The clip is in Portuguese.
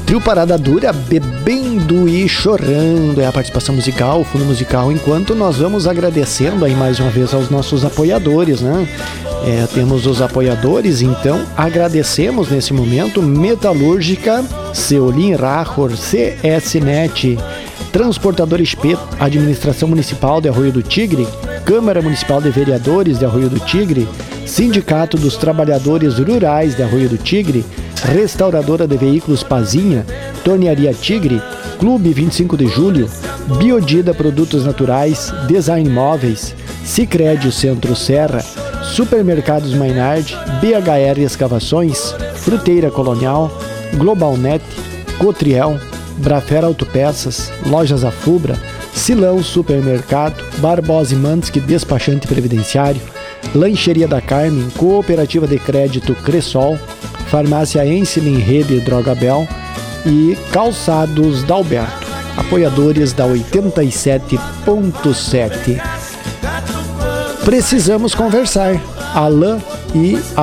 Trio Parada Dura, Bebendo e Chorando é a participação musical, o fundo musical, enquanto nós vamos agradecendo aí mais uma vez aos nossos apoiadores, né? Temos os apoiadores, então agradecemos nesse momento Metalúrgica, Seolin Rahor, CS-Net, Transportador Espeto, Administração Municipal de Arroio do Tigre, Câmara Municipal de Vereadores de Arroio do Tigre, Sindicato dos Trabalhadores Rurais de Arroio do Tigre, Restauradora de Veículos Pazinha, Tornearia Tigre, Clube 25 de Julho, Biodida Produtos Naturais, Design Móveis, Sicredi Centro Serra, Supermercados Maynard, BHR Escavações, Fruteira Colonial, Globalnet, Cotriel, Brafera Autopeças, Lojas Afubra, Silão Supermercado, Barbosa e Mansky Despachante Previdenciário, Lancheria da Carmen, Cooperativa de Crédito Cressol, Farmácia Ensilin Rede Drogabel e Calçados Dalberto, apoiadores da 87.7. Precisamos conversar. Alain e